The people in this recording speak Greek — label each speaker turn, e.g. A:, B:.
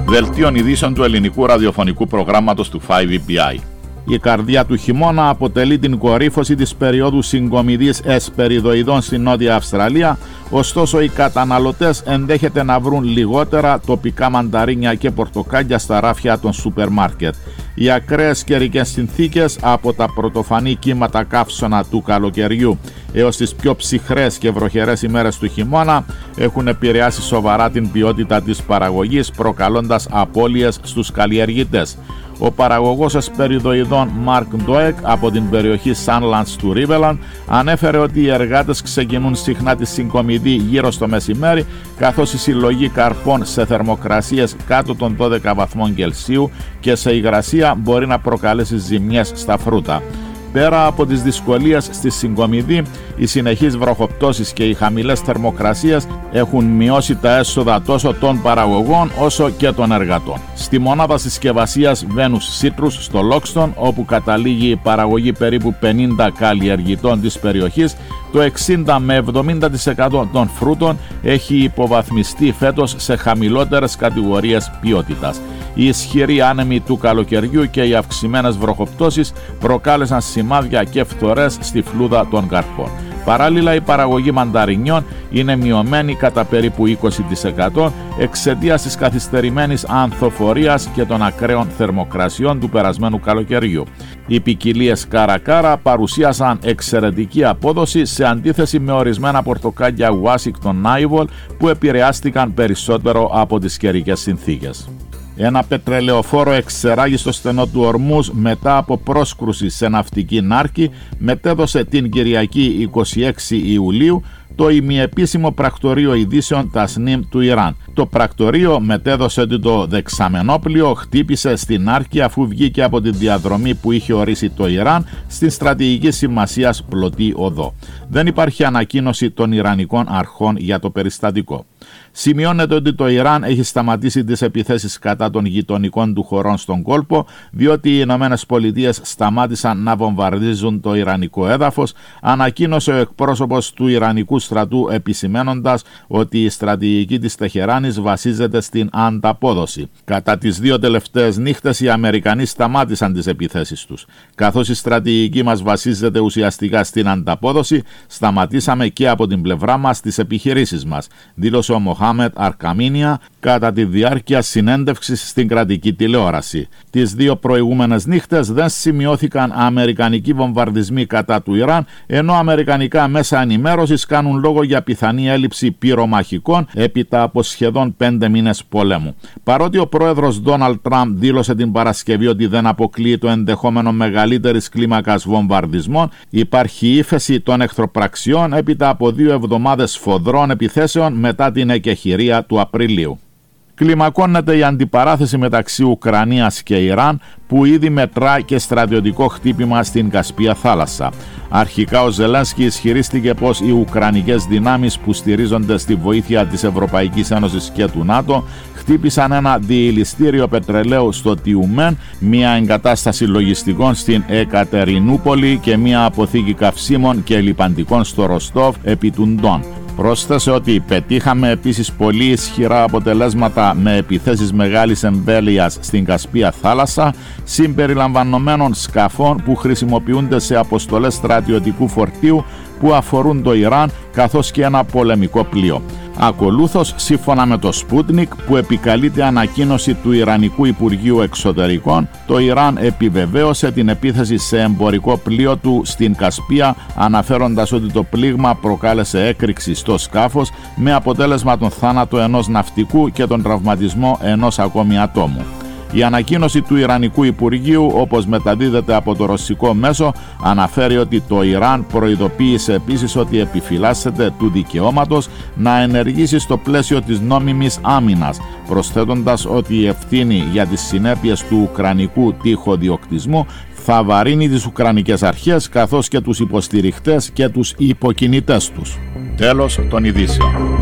A: Δελτίων ειδήσεων του ελληνικού ραδιοφωνικού προγράμματος του 5EBI. Η καρδιά του χειμώνα αποτελεί την κορύφωση της περίοδου συγκομιδής εσπεριδοειδών στην Νότια Αυστραλία, ωστόσο οι καταναλωτές ενδέχεται να βρουν λιγότερα τοπικά μανταρίνια και πορτοκάλια στα ράφια των σούπερ μάρκετ. Οι ακραίες καιρικές συνθήκες, από τα πρωτοφανή κύματα καύσωνα του καλοκαιριού έως τις πιο ψυχρές και βροχερές ημέρες του χειμώνα, έχουν επηρεάσει σοβαρά την ποιότητα της παραγωγής, προκαλώντας απώλειες στους καλλιεργητές. Ο παραγωγός εσπεριδοειδών Mark Doeg από την περιοχή Sunlands του Riverland ανέφερε ότι οι εργάτες ξεκινούν συχνά τη συγκομιδή γύρω στο μεσημέρι, καθώς η συλλογή καρπών σε θερμοκρασίες κάτω των 12 βαθμών Κελσίου και σε υγρασία μπορεί να προκαλέσει ζημιές στα φρούτα. Πέρα από τις δυσκολίες στη συγκομιδή, οι συνεχείς βροχοπτώσεις και οι χαμηλές θερμοκρασίες έχουν μειώσει τα έσοδα τόσο των παραγωγών όσο και των εργατών. Στη μονάδα συσκευασίας Venus Citrus στο Loxton, όπου καταλήγει η παραγωγή περίπου 50 καλλιεργητών της περιοχής, το 60 με 70% των φρούτων έχει υποβαθμιστεί φέτος σε χαμηλότερες κατηγορίες ποιότητας. Οι ισχυροί άνεμοι του καλοκαιριού και οι αυξημένες βροχοπτώσεις προκάλεσαν σημάδια και φθορές στη φλούδα των καρπών. Παράλληλα, η παραγωγή μανταρινιών είναι μειωμένη κατά περίπου 20% εξαιτίας της καθυστερημένης ανθοφορίας και των ακραίων θερμοκρασιών του περασμένου καλοκαιριού. Οι ποικιλίες Κάρα-Κάρα παρουσίασαν εξαιρετική απόδοση σε αντίθεση με ορισμένα πορτοκάλια Washington Navel που επηρεάστηκαν περισσότερο από τις καιρικές συνθήκες. Ένα πετρελαιοφόρο εξεράγη στο στενό του Ορμούζ μετά από πρόσκρουση σε ναυτική νάρκη μετέδωσε την Κυριακή 26 Ιουλίου το ημιεπίσημο πρακτορείο ειδήσεων Tasnim του Ιράν. Το πρακτορείο μετέδωσε ότι το δεξαμενόπλοιο χτύπησε στην νάρκη αφού βγήκε από τη διαδρομή που είχε ορίσει το Ιράν στην στρατηγική σημασίας πλωτή οδό. Δεν υπάρχει ανακοίνωση των Ιρανικών αρχών για το περιστατικό. Σημειώνεται ότι το Ιράν έχει σταματήσει τις επιθέσεις κατά των γειτονικών του χωρών στον κόλπο, διότι οι Ηνωμένες Πολιτείες σταμάτησαν να βομβαρδίζουν το ιρανικό έδαφος, ανακοίνωσε ο εκπρόσωπος του Ιρανικού στρατού επισημαίνοντας ότι η στρατηγική της Τεχεράνης βασίζεται στην ανταπόδοση. Κατά τις 2 τελευταίες νύχτες οι Αμερικανοί σταμάτησαν τις επιθέσεις τους. Καθώς η στρατηγική μας βασίζεται ουσιαστικά στην ανταπόδοση, σταματήσαμε και από την πλευρά μας τις επιχειρήσεις μας, δήλωσε ο Μοχάμετ Αρκαμίνια κατά τη διάρκεια συνέντευξης στην κρατική τηλεόραση. Τις 2 προηγούμενες νύχτες δεν σημειώθηκαν αμερικανικοί βομβαρδισμοί κατά του Ιράν, ενώ αμερικανικά μέσα ενημέρωσης κάνουν λόγο για πιθανή έλλειψη πυρομαχικών έπειτα από σχεδόν 5 μήνες πολέμου. Παρότι ο πρόεδρος Ντόναλντ Τραμπ δήλωσε την Παρασκευή ότι δεν αποκλείει το ενδεχόμενο μεγαλύτερης κλίμακας βομβαρδισμών, υπάρχει ύφεση των εχθροπραξιών έπειτα από 2 εβδομάδες σφοδρών επιθέσεων μετά την εκεχηρία του Απριλίου. Κλιμακώνεται η αντιπαράθεση μεταξύ Ουκρανίας και Ιράν που ήδη μετρά και στρατιωτικό χτύπημα στην Κασπία θάλασσα. Αρχικά ο Ζελένσκι ισχυρίστηκε πως οι ουκρανικές δυνάμεις που στηρίζονται στη βοήθεια της Ευρωπαϊκής Ένωσης και του ΝΑΤΟ χτύπησαν ένα διηλιστήριο πετρελαίου στο Τιουμέν, μια εγκατάσταση λογιστικών στην Εκατερινούπολη και μια αποθήκη καυσίμων και λιπαντικών στο Ροστόβ επί του Ντόν. Πρόσθεσε ότι πετύχαμε επίσης πολύ ισχυρά αποτελέσματα με επιθέσεις μεγάλης εμβέλειας στην Κασπία θάλασσα, συμπεριλαμβανομένων σκαφών που χρησιμοποιούνται σε αποστολές στρατιωτικού φορτίου που αφορούν το Ιράν, καθώς και ένα πολεμικό πλοίο. Ακολούθως, σύμφωνα με το Sputnik, που επικαλείται ανακοίνωση του Ιρανικού Υπουργείου Εξωτερικών, το Ιράν επιβεβαίωσε την επίθεση σε εμπορικό πλοίο του στην Κασπία, αναφέροντας ότι το πλήγμα προκάλεσε έκρηξη στο σκάφος με αποτέλεσμα τον θάνατο ενός ναυτικού και τον τραυματισμό ενός ακόμη ατόμου. Η ανακοίνωση του Ιρανικού Υπουργείου, όπως μεταδίδεται από το ρωσικό μέσο, αναφέρει ότι το Ιράν προειδοποίησε επίσης ότι επιφυλάσσεται του δικαιώματος να ενεργήσει στο πλαίσιο της νόμιμης άμυνας, προσθέτοντας ότι η ευθύνη για τις συνέπειες του ουκρανικού τείχοδιοκτισμού θα βαρύνει τις ουκρανικές αρχές καθώς και τους υποστηριχτές και τους υποκινητές τους. Τέλος των ειδήσεων.